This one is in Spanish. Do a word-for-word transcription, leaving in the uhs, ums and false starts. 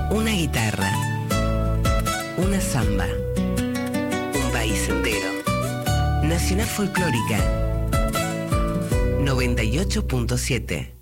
Una guitarra, una samba, un país entero. Nacional Folclórica noventa y ocho punto siete.